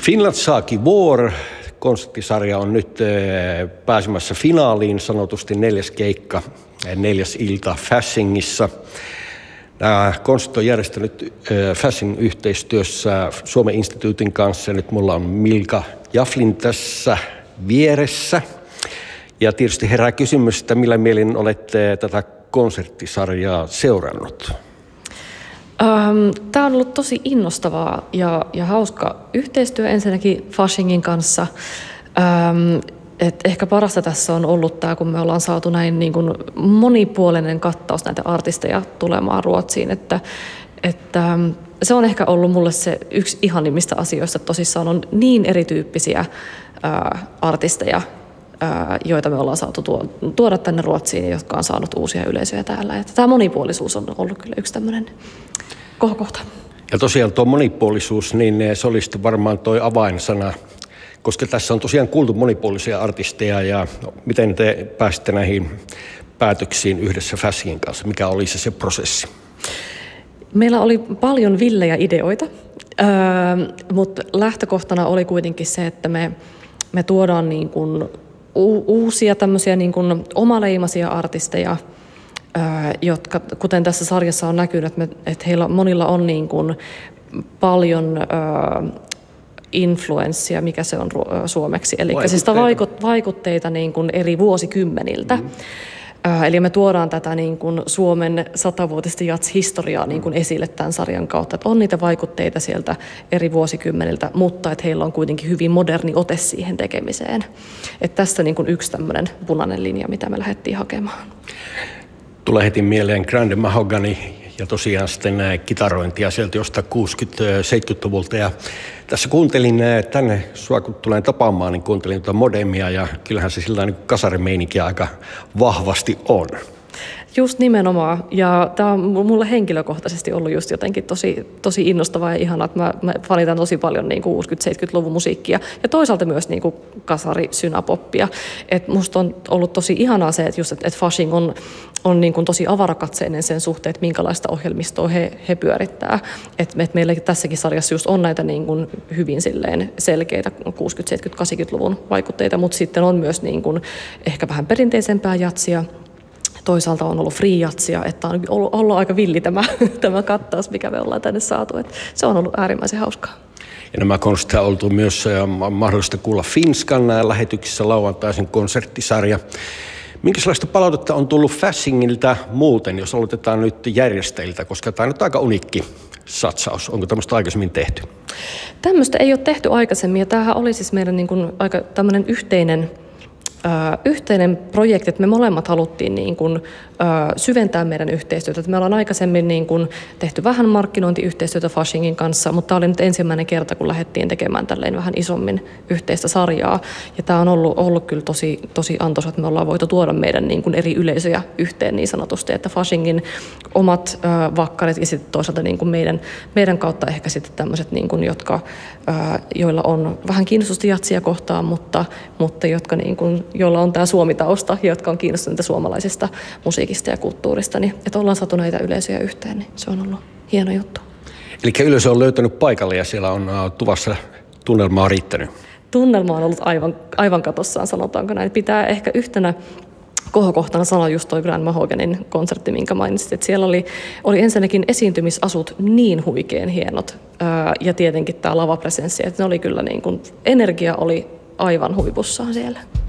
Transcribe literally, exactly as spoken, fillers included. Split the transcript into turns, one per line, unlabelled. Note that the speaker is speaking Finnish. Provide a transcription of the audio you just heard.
Finland saaki vår. Konserttisarja on nyt pääsemässä finaaliin, sanotusti neljäs keikka, neljäs ilta Faschingissa. Nämä konsertit on järjestänyt Fasching yhteistyössä Suomen instituutin kanssa. Nyt mulla on Milka Jaflin tässä vieressä. Ja tietysti herää kysymys, että millä mielin olette tätä konserttisarjaa seurannut?
Tämä on ollut tosi innostavaa ja, ja hauska yhteistyö ensinnäkin Faschingin kanssa. Ähm, et ehkä parasta tässä on ollut tämä, kun me ollaan saatu näin niin kuin monipuolinen kattaus näitä artisteja tulemaan Ruotsiin. Että, että se on ehkä ollut mulle se yksi ihanimmista asioista, että tosissaan on niin erityyppisiä ää, artisteja, ää, joita me ollaan saatu tuo, tuoda tänne Ruotsiin ja jotka on saanut uusia yleisöjä täällä. Että tämä monipuolisuus on ollut kyllä yksi tämmöinen kohokohta.
Ja tosiaan tuo monipuolisuus, niin se oli sitten varmaan tuo avainsana, koska tässä on tosiaan kuultu monipuolisia artisteja ja miten te pääsitte näihin päätöksiin yhdessä Faschingin kanssa? Mikä oli se, se prosessi?
Meillä oli paljon villejä ideoita, öö, mutta lähtökohtana oli kuitenkin se, että me, me tuodaan niin kuin u- uusia tämmöisiä niin kuin omaleimaisia artisteja, öö, jotka, kuten tässä sarjassa on näkynyt, että, me, että heillä monilla on niin kuin paljon öö, influenssia, mikä se on suomeksi, eli siis vaikutteita niin kuin eri vuosikymmeniltä. Mm-hmm. Eli me tuodaan tätä niin kuin Suomen satavuotista jats-historiaa niin kuin esille tämän sarjan kautta, että on niitä vaikutteita sieltä eri vuosikymmeniltä, mutta että heillä on kuitenkin hyvin moderni ote siihen tekemiseen. Että tässä niin kuin yksi tämmöinen punainen linja, mitä me lähdettiin hakemaan.
Tulee heti mieleen Grand Mahogany ja tosiaan sitten kitarointia sieltä jostain kuusikymmentä-seitsemänkymmentäluvulta. Ja tässä kuuntelin tänne, sua kun tulen tapaamaan, niin kuuntelin tuota Modemia ja kyllähän se sillä niin kasarimeininkiä aika vahvasti on.
Just nimenomaan. Ja tämä on mulle henkilökohtaisesti ollut just jotenkin tosi, tosi innostavaa ja ihanaa, että mä, mä fanitan tosi paljon niin kuin kuusikymmentä-seitsemänkymmentäluvun musiikkia ja toisaalta myös niin kuin kasari-synapoppia. Et musta on ollut tosi ihanaa se, että, just, että, että Fasching on, on niin kuin tosi avarakatseinen sen suhteen, että minkälaista ohjelmistoa he, he pyörittää. Että et meillä tässäkin sarjassa just on näitä niin kuin hyvin silleen selkeitä kuusikymmentä-, seitsemänkymmentä-, kahdeksankymmentäluvun vaikutteita, mutta sitten on myös niin kuin ehkä vähän perinteisempää jatsia. Toisaalta on ollut free-jatsia, että on ollut, ollut aika villi tämä, tämä kattaus, mikä me ollaan tänne saatu. Että se on ollut äärimmäisen hauskaa.
Ja nämä konsertit on oltu myös mahdollista kuulla Finskan lähetyksissä lauantaisin konserttisarja. Minkälaista palautetta on tullut Faschingiltä muuten, jos aloitetaan nyt järjestäjiltä, koska tämä on nyt aika unikki satsaus. Onko tämmöistä aikaisemmin tehty?
Tämmöistä ei ole tehty aikaisemmin ja tämähän oli siis meidän niin kuin aika tämmöinen yhteinen Ö, yhteinen projekti, että me molemmat haluttiin niin kuin, ö, syventää meidän yhteistyötä. Että me ollaan aikaisemmin niin kuin tehty vähän markkinointiyhteistyötä Faschingin kanssa, mutta tämä oli nyt ensimmäinen kerta, kun lähdettiin tekemään tälleen vähän isommin yhteistä sarjaa. Ja tämä on ollut, ollut kyllä tosi, tosi antoisa, että me ollaan voitu tuoda meidän niin kuin eri yleisöjä yhteen niin sanotusti, että Faschingin omat ö, vakkarit ja sitten toisaalta niin kuin meidän, meidän kautta ehkä sitten tämmöiset, niin kuin, jotka, ö, joilla on vähän kiinnostusta jatsia kohtaan, mutta, mutta jotka niin kuin joilla on tämä Suomi-tausta, jotka on kiinnostuneita suomalaisesta musiikista ja kulttuurista, niin että ollaan saatu näitä yleisöjä yhteen, niin se on ollut hieno juttu.
Eli yleisö on löytänyt paikalle ja siellä on tuvassa tunnelmaa riittänyt.
Tunnelma on ollut aivan, aivan katossaan, sanotaanko näin. Pitää ehkä yhtenä kohokohtana sanoa just toi Grand Mahoganyn konsertti, minkä mainitsit, että siellä oli, oli ensinnäkin esiintymisasut niin huikean hienot ää, ja tietenkin tämä lavapresenssi, että ne oli kyllä niin kuin, energia oli aivan huipussaan siellä.